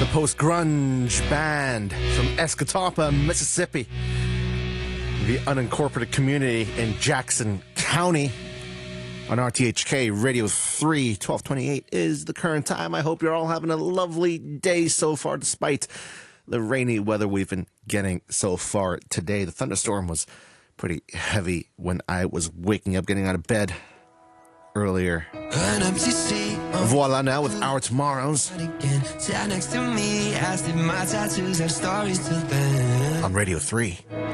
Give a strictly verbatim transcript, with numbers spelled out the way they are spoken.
Post-grunge band from Escatawpa, Mississippi, the unincorporated community in Jackson County. On R T H K Radio three, twelve twenty-eight is the current time. I hope you're all having a lovely day so far, despite the rainy weather we've been getting so far today. The thunderstorm was pretty heavy when I was waking up, getting out of bed earlier. Voila now with Our Tomorrows on Radio three.